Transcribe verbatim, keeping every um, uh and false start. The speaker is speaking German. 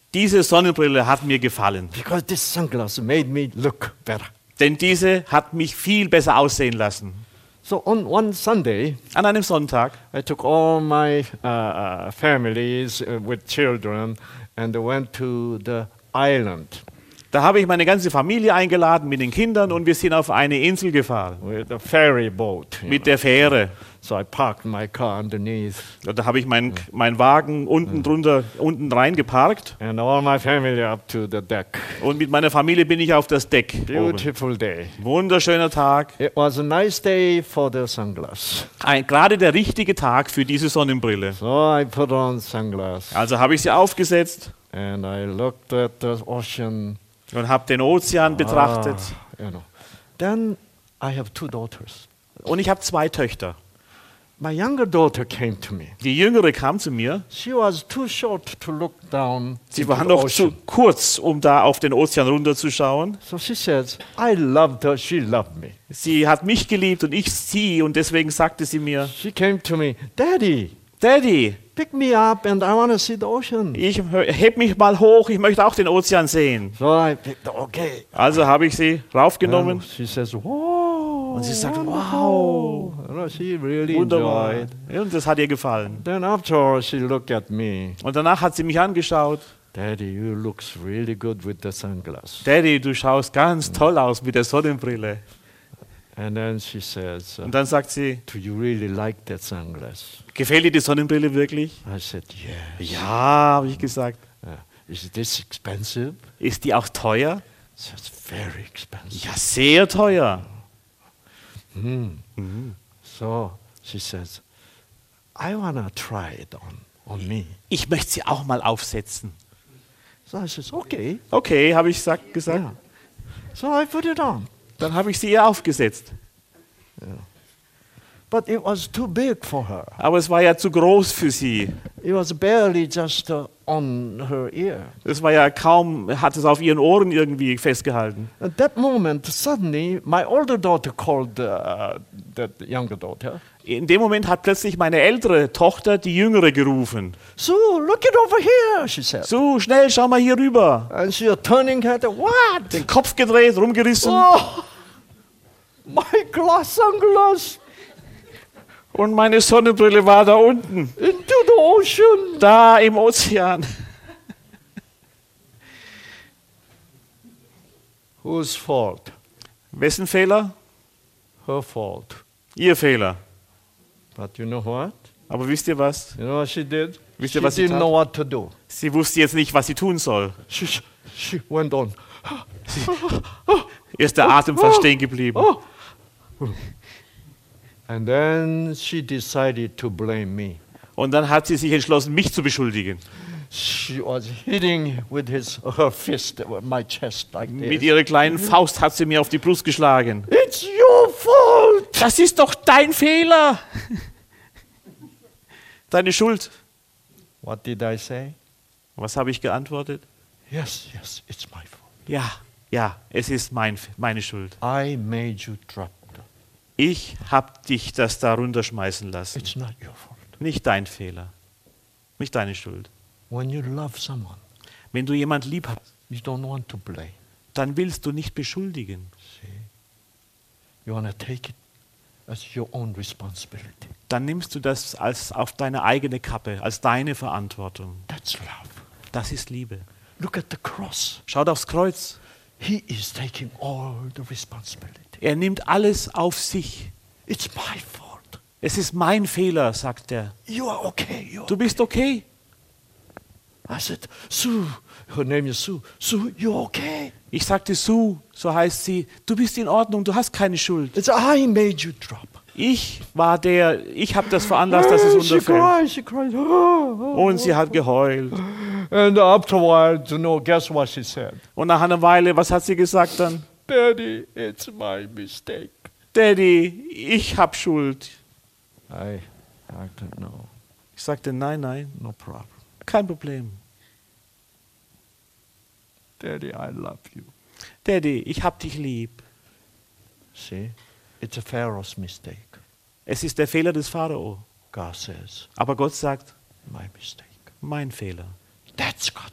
Diese Sonnenbrille hat mir gefallen, because this sunglasses made me look better. denn diese hat mich viel besser aussehen lassen. So on one Sunday, An einem Sonntag I took all my uh, uh, families uh, with children and went to the island Da habe ich meine ganze Familie eingeladen mit den Kindern und wir sind auf eine Insel gefahren with a ferry boat. you mit know. der Fähre. So I parked my car underneath, Und da habe ich meinen mein Wagen unten drunter, unten rein geparkt and all my family up to the deck. und mit meiner Familie bin ich auf das Deck. Oben. Beautiful day. Wunderschöner Tag. It was a nice day for the sunglasses. Ein, gerade der richtige Tag für diese Sonnenbrille. So I put on sunglasses Also habe ich sie aufgesetzt and I looked at the ocean. und habe den Ozean betrachtet. Ah, you know. Then I have two daughters. Und ich habe zwei Töchter. My younger daughter came to me. Die Jüngere kam zu mir. She was too short to look down Sie into war the noch ocean. zu kurz, um da auf den Ozean runterzuschauen. So she says, I loved her, she loved me. Sie hat mich geliebt und ich sie und deswegen sagte sie mir, She came to me, Daddy, Daddy, pick me up and I want to see the ocean. ich hö- heb mich mal hoch, ich möchte auch den Ozean sehen. So I picked, okay. Also habe ich sie raufgenommen And she says, wow. und sie sagte, wonderful." wow, You know, she really wunderbar. enjoyed. Ja, und das hat ihr gefallen. Then after she looked at me, Und danach hat sie mich angeschaut. Daddy, you looks really good with the sunglasses. Daddy, du schaust ganz toll aus mit der Sonnenbrille. And then she says, uh, Und dann sagt sie, do you really like that sunglass? gefällt dir die Sonnenbrille wirklich? I said, yes. Ja, habe ich gesagt. Uh, is this expensive? Ist die auch teuer? She says, very expensive. Ja, sehr teuer. So she says, I want to try it on, on me. Ich möchte sie auch mal aufsetzen. So I says, okay. Okay, habe ich sag, gesagt. Yeah. So I put it on. Dann habe ich sie ihr aufgesetzt. But it was too big for her. Aber es war ja zu groß für sie. It was barely just uh, on her ear. Es war ja kaum, hat es auf ihren Ohren irgendwie festgehalten. At that moment, suddenly, my older daughter called uh, the younger daughter. In dem Moment hat plötzlich meine ältere Tochter die jüngere gerufen. Sue, look it over here, she said. So, schnell, schau mal hier rüber. And she was turning her head, what? Den Kopf gedreht, rumgerissen. Oh, my glass sunglass Und meine Sonnenbrille war da unten. into the ocean. Da im Ozean. Whose fault? Wessen Fehler? Her fault. Ihr Fehler. But you know what? Aber wisst ihr was? You know what she did? Wisst She ihr, was sie didn't tat? know what to do. Sie wusste jetzt nicht, was sie tun soll. She, she, she went on. Ihr ist der Atem fast stehen geblieben. Oh. And then she decided to blame me. Und dann hat sie sich entschlossen, mich zu beschuldigen. She was hitting with his her fist at my chest like Mit this. ihrer kleinen Faust hat sie mir auf die Brust geschlagen. It's your fault. Das ist doch dein Fehler. Deine Schuld. What did I say? Was habe ich geantwortet? Yes, yes, it's my fault. Ja, ja, es ist mein, meine Schuld. I made you drop. Ich habe dich das da runterschmeißen lassen. It's not your fault. Nicht dein Fehler. Nicht deine Schuld. When you love someone, Wenn du jemand lieb hast, you don't want to blame. dann willst du nicht beschuldigen. See? You want to take it as your own responsibility. Dann nimmst du das als auf deine eigene Kappe, als deine Verantwortung. That's love. Das ist Liebe. Look at the cross. Schaut aufs Kreuz. He is taking all the responsibility. Er nimmt alles auf sich. It's my fault. Es ist mein Fehler, sagt er. You are okay. You are Du bist okay. I said, Sue, her name is Sue. Sue, you okay? Ich sagte, Sue, so heißt sie, du bist in Ordnung, du hast keine Schuld. It's I made you drop. Ich war der, ich habe das veranlasst, dass es And she runterfällt. cried, she cried. Und sie hat geheult. And after a while, you know, guess what she said? Und nach einer Weile, was hat sie gesagt dann? Daddy, it's my mistake. Daddy, ich hab Schuld. I, I don't know. Ich sagte, nein, nein, No problem. kein Problem. Daddy, I love you. Daddy, ich hab dich lieb. See, it's a Pharaoh's mistake. Es ist der Fehler des Pharao. God says, Aber Gott sagt, my mistake. mein Fehler. That's God's